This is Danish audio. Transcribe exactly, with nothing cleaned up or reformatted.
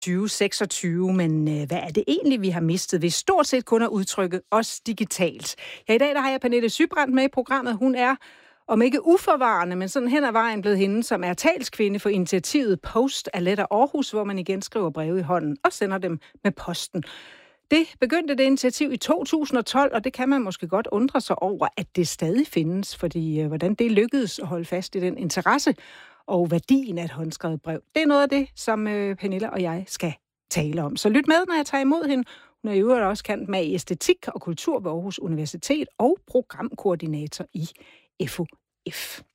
tyve seksogtyve, men øh, hvad er det egentlig, vi har mistet ved stort set kun at udtrykke os digitalt? Ja, i dag der har jeg Pernille Sybrandt med i programmet. Hun er, om ikke uforvarende, men sådan hen ad vejen blevet hende, som er talskvinde for initiativet Post af Letter Aarhus, hvor man igen skriver breve i hånden og sender dem med posten. Det begyndte det initiativ i to tusind og tolv, og det kan man måske godt undre sig over, at det stadig findes, fordi øh, hvordan det lykkedes at holde fast i den interesse og værdien af et håndskrevet brev. Det er noget af det, som øh, Pernille og jeg skal tale om. Så lyt med, når jeg tager imod hende. Hun er i øvrigt også kendt med i æstetik og kultur ved Aarhus Universitet og programkoordinator i F O F.